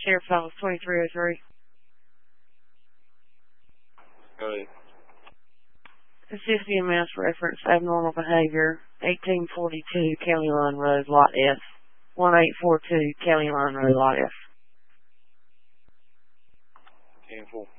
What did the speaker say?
Sheriff's Office 2303. Go ahead. Mississippi Mass reference abnormal behavior, 1842 County Line Road, Lot F. 1842 County Line Road, Lot F. 10-4.